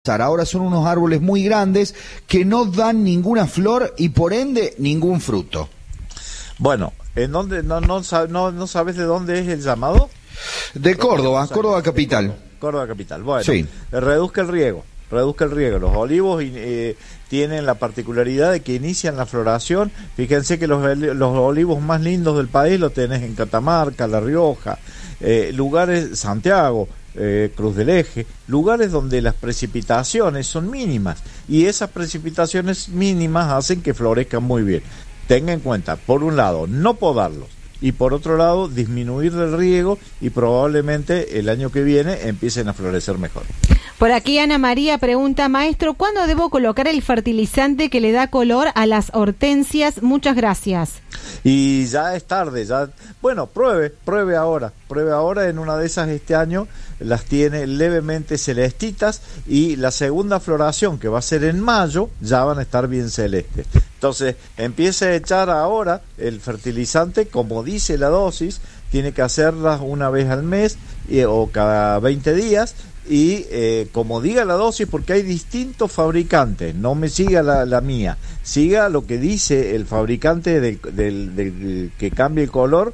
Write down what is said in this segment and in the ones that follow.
estar. Ahora son unos árboles muy grandes que no dan ninguna flor y por ende ningún fruto. Bueno, ¿en dónde? No sabes de dónde es el llamado? De Córdoba, Córdoba capital. Córdoba capital. Bueno, sí. Reduzca el riego. Los olivos tienen la particularidad de que inician la floración. Fíjense que los olivos más lindos del país los tenés en Catamarca, La Rioja, lugares, Santiago, Cruz del Eje, lugares donde las precipitaciones son mínimas y esas precipitaciones mínimas hacen que florezcan muy bien. Tenga en cuenta, por un lado, no podarlos, y por otro lado, disminuir el riego y probablemente el año que viene empiecen a florecer mejor. Por aquí Ana María pregunta, maestro, ¿cuándo debo colocar el fertilizante que le da color a las hortensias? Muchas gracias. Y ya es tarde, bueno, pruebe ahora en una de esas este año, las tiene levemente celestitas y la segunda floración que va a ser en mayo ya van a estar bien celestes. Entonces empiece a echar ahora el fertilizante, como dice la dosis, tiene que hacerlas una vez al mes o cada 20 días y como diga la dosis, porque hay distintos fabricantes, no me siga la mía, siga lo que dice el fabricante del que cambie el color.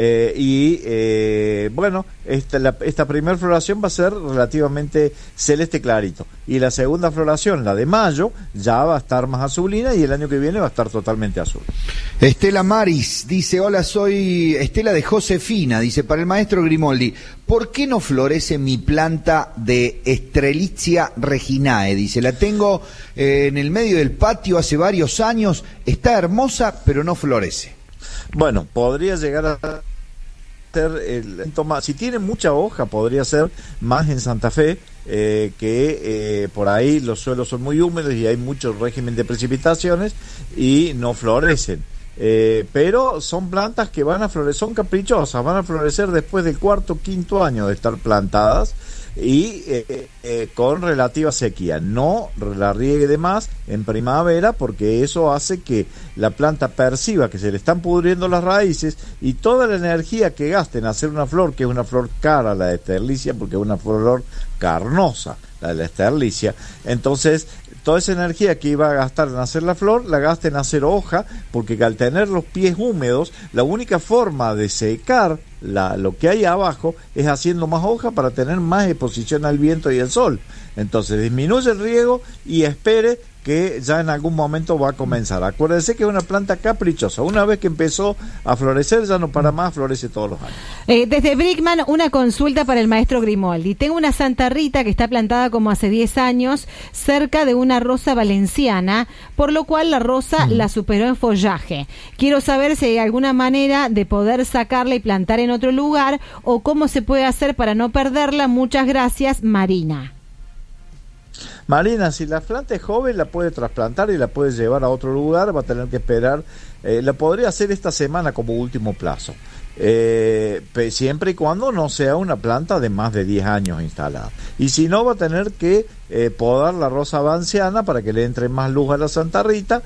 Bueno, esta primera floración va a ser relativamente celeste clarito y la segunda floración, la de mayo, ya va a estar más azulina y el año que viene va a estar totalmente azul. Estela Maris dice, hola, soy Estela de Josefina, dice, para el maestro Grimoldi, ¿por qué no florece mi planta de Strelitzia reginae? Dice, la tengo en el medio del patio hace varios años, está hermosa pero no florece. Bueno, podría llegar a ser si tiene mucha hoja, podría ser más en Santa Fe, que por ahí los suelos son muy húmedos y hay mucho régimen de precipitaciones y no florecen. Pero son plantas que van a florecer, son caprichosas, van a florecer después del cuarto o quinto año de estar plantadas y con relativa sequía. No la riegue de más en primavera porque eso hace que la planta perciba que se le están pudriendo las raíces y toda la energía que gaste en hacer una flor, que es una flor cara, la de Esterlicia, porque es una flor carnosa, la de la Esterlicia, entonces toda esa energía que iba a gastar en hacer la flor, la gasta en hacer hoja, porque al tener los pies húmedos, la única forma de secar lo que hay abajo es haciendo más hoja para tener más exposición al viento y al sol. Entonces disminuye el riego y espere que ya en algún momento va a comenzar. Acuérdense que es una planta caprichosa. Una vez que empezó a florecer, ya no para más, florece todos los años. Desde Brickman, una consulta para el maestro Grimoldi. Tengo una Santa Rita que está plantada como hace 10 años cerca de una rosa valenciana, por lo cual la rosa la superó en follaje. Quiero saber si hay alguna manera de poder sacarla y plantar en otro lugar o cómo se puede hacer para no perderla. Muchas gracias, Marina. Marina, si la planta es joven, la puede trasplantar y la puede llevar a otro lugar, va a tener que esperar, la podría hacer esta semana como último plazo, siempre y cuando no sea una planta de más de 10 años instalada. Y si no, va a tener que podar la rosa valenciana para que le entre más luz a la Santa Rita,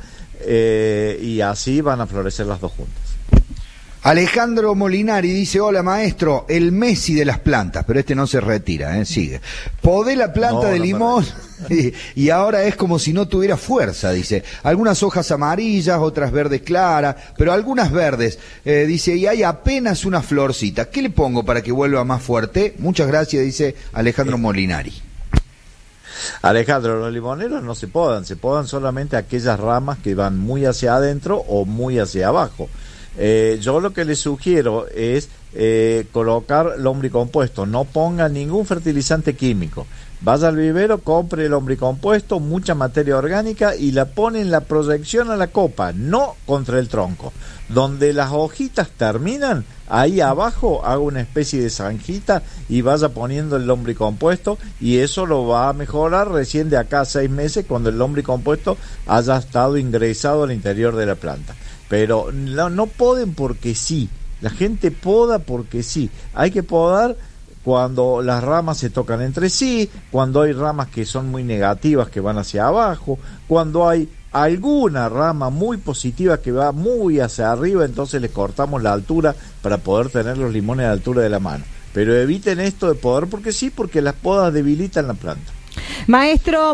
y así van a florecer las dos juntas. Alejandro Molinari dice, hola maestro, el Messi de las plantas, pero este no se retira, sigue. Podé la planta de limón y ahora es como si no tuviera fuerza, dice. Algunas hojas amarillas, otras verdes claras, pero algunas verdes, dice, y hay apenas una florcita. ¿Qué le pongo para que vuelva más fuerte? Muchas gracias, dice Alejandro Molinari. Alejandro, los limoneros no se podan solamente aquellas ramas que van muy hacia adentro o muy hacia abajo. Yo lo que les sugiero es colocar lombricompuesto, no ponga ningún fertilizante químico. Vaya al vivero, compre el lombricompuesto, mucha materia orgánica y la pone en la proyección a la copa, no contra el tronco. Donde las hojitas terminan, ahí abajo haga una especie de zanjita y vaya poniendo el lombricompuesto y eso lo va a mejorar recién de acá a 6 meses cuando el lombricompuesto haya estado ingresado al interior de la planta. Pero no poden porque sí, la gente poda porque sí, hay que podar cuando las ramas se tocan entre sí, cuando hay ramas que son muy negativas que van hacia abajo, cuando hay alguna rama muy positiva que va muy hacia arriba, entonces le cortamos la altura para poder tener los limones a la altura de la mano. Pero eviten esto de podar porque sí, porque las podas debilitan la planta. Maestro